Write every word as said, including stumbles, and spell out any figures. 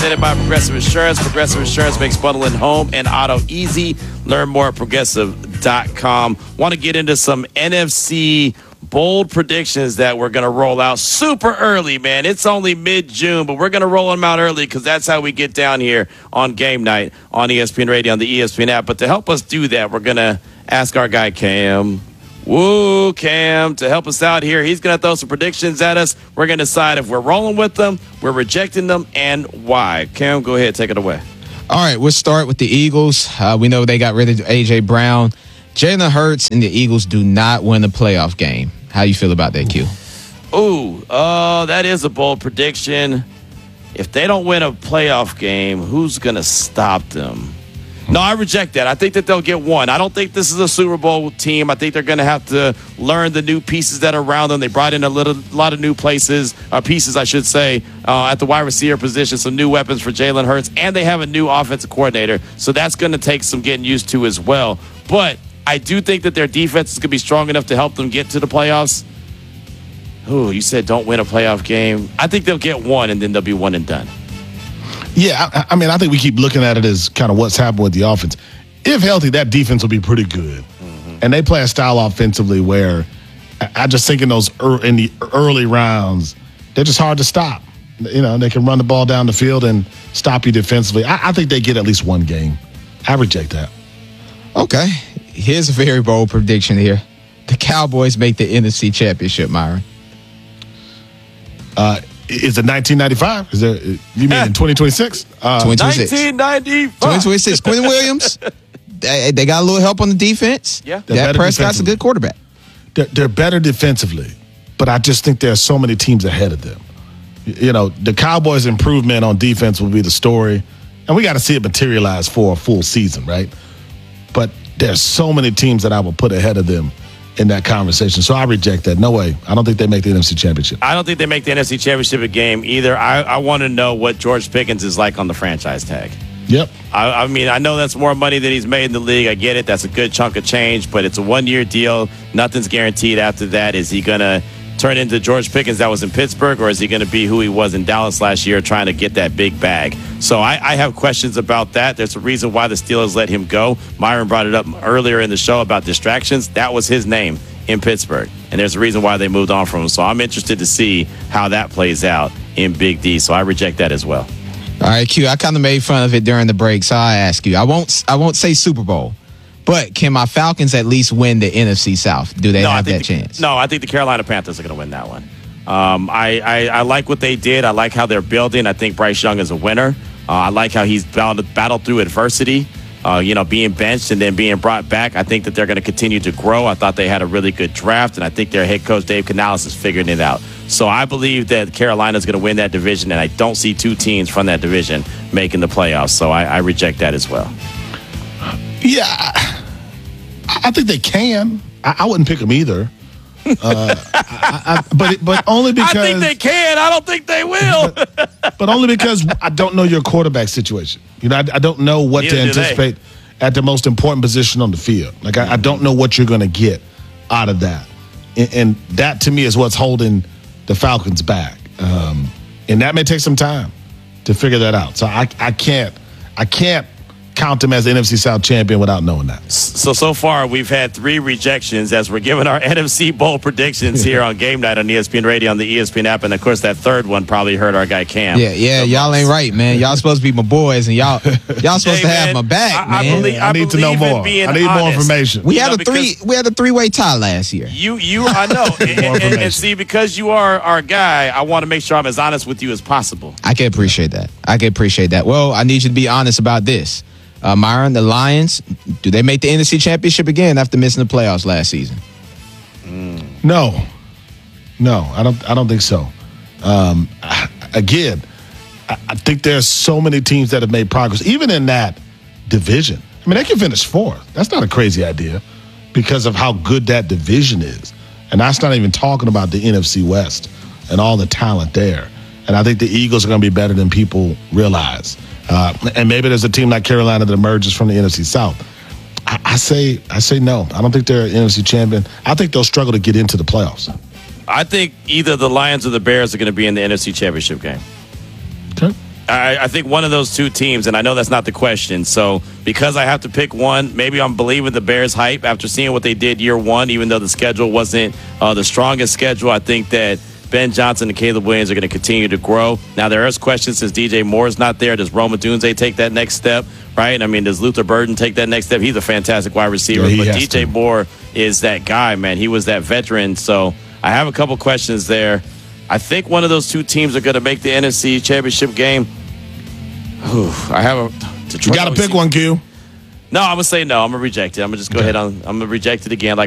presented by Progressive Insurance. Progressive Insurance makes bundling home and auto easy. Learn more at progressive dot com. Want to get into some N F C bold predictions that we're going to roll out super early, man. It's only mid-June, but we're going to roll them out early because that's how we get down here on game night on E S P N Radio, on the E S P N app. But to help us do that, we're going to ask our guy Cam. Woo, Cam, to help us out here. He's going to throw some predictions at us. We're going to decide if we're rolling with them, we're rejecting them, and why. Cam, go ahead. Take it away. All right, we'll start with the Eagles. Uh, we know they got rid of A J. Brown. Jalen Hurts and the Eagles do not win a playoff game. How you feel about that, Q? Ooh, uh, that is a bold prediction. If they don't win a playoff game, who's going to stop them? No, I reject that. I think that they'll get one. I don't think this is a Super Bowl team. I think they're going to have to learn the new pieces that are around them. They brought in a little, lot of new places, uh, pieces, I should say, uh, at the wide receiver position, some new weapons for Jalen Hurts, and they have a new offensive coordinator. So that's going to take some getting used to as well. But I do think that their defense is going to be strong enough to help them get to the playoffs. Ooh, you said don't win a playoff game. I think they'll get one, and then they'll be one and done. Yeah, I, I mean, I think we keep looking at it as kind of what's happened with the offense. If healthy, that defense will be pretty good. Mm-hmm. And they play a style offensively where I, I just think in those er, in the early rounds, they're just hard to stop. You know, they can run the ball down the field and stop you defensively. I, I think they get at least one game. I reject that. Okay. Here's a very bold prediction here. The Cowboys make the N F C Championship, Myron. Uh, is it nineteen ninety-five? Is there? You mean in twenty twenty-six? Uh, twenty twenty-six. nineteen ninety-five. twenty twenty-six. Quentin Williams. They, they got a little help on the defense. Yeah. Dak Prescott's a good quarterback. They're, they're better defensively, but I just think there are so many teams ahead of them. You know, the Cowboys' improvement on defense will be the story, and we got to see it materialize for a full season, right? But there's so many teams that I will put ahead of them in that conversation. So I reject that. No way. I don't think they make the N F C Championship. I don't think they make the N F C Championship game either. I, I want to know what George Pickens is like on the franchise tag. Yep. I, I mean, I know that's more money than he's made in the league. I get it. That's a good chunk of change, but it's a one-year deal. Nothing's guaranteed after that. Is he going to turn into George Pickens that was in Pittsburgh, or is he going to be who he was in Dallas last year trying to get that big bag? So I, I have questions about that. There's a reason why the Steelers let him go. Myron brought it up earlier in the show about distractions. That was his name in Pittsburgh, and there's a reason why they moved on from him. So I'm interested to see how that plays out in Big D. So I reject that as well. All right, Q, I kind of made fun of it during the break, so I ask you. I won't I won't say Super Bowl, but can my Falcons at least win the N F C South? Do they no, have that the, chance? No, I think the Carolina Panthers are going to win that one. Um, I, I, I like what they did. I like how they're building. I think Bryce Young is a winner. Uh, I like how he's battled, battled through adversity, uh, you know, being benched and then being brought back. I think that they're going to continue to grow. I thought they had a really good draft, and I think their head coach, Dave Canales, is figuring it out. So I believe that Carolina is going to win that division, and I don't see two teams from that division making the playoffs. So I, I reject that as well. Yeah, I think they can. I, I wouldn't pick them either. Uh, I, I, but but only because I think they can. I don't think they will. but, but only because I don't know your quarterback situation. You know, I, I don't know what Neither to anticipate at the most important position on the field. Like I, I don't know what you're going to get out of that, and, and that to me is what's holding the Falcons back. Um, and that may take some time to figure that out. So I I can't I can't. count them as the N F C South champion without knowing that. So, so far, we've had three rejections as we're giving our N F C Bowl predictions here on Game Night on E S P N Radio, on the E S P N app. And, of course, that third one probably hurt our guy Cam. Yeah, yeah, y'all ain't right, man. Y'all supposed to be my boys, and y'all y'all supposed hey, to have man, my back, I, man. I, believe, I, I need to know more. I need honest. more information. We you had know, a three we had a three-way tie last year. You, you, I know. and, and, and, and see, because you are our guy, I want to make sure I'm as honest with you as possible. I can appreciate that. I can appreciate that. Well, I need you to be honest about this. Uh, Myron, the Lions, do they make the N F C Championship again after missing the playoffs last season? Mm. No, no, I don't. I don't think so. Um, again, I, I think there's so many teams that have made progress, even in that division. I mean, they can finish fourth. That's not a crazy idea because of how good that division is, and that's not even talking about the N F C West and all the talent there. And I think the Eagles are going to be better than people realize. Uh, and maybe there's a team like Carolina that emerges from the N F C South. I, I say, I say no. I don't think they're an N F C champion. I think they'll struggle to get into the playoffs. I think either the Lions or the Bears are going to be in the N F C Championship game. Okay. I, I think one of those two teams, and I know that's not the question. So because I have to pick one, maybe I'm believing the Bears hype after seeing what they did year one, even though the schedule wasn't uh, the strongest schedule. I think that Ben Johnson and Caleb Williams are going to continue to grow. Now, there is questions since D J Moore is not there. Does Rome Odunze take that next step, right? I mean, does Luther Burden take that next step? He's a fantastic wide receiver. Yeah, but D J to. Moore is that guy, man. He was that veteran. So I have a couple questions there. I think one of those two teams are going to make the N F C Championship game. Whew, I have a Detroit. You got to pick one, Q. No, I'm gonna say no. I'm gonna reject it. I'm gonna just go Okay. ahead on. I'm gonna reject it again. Like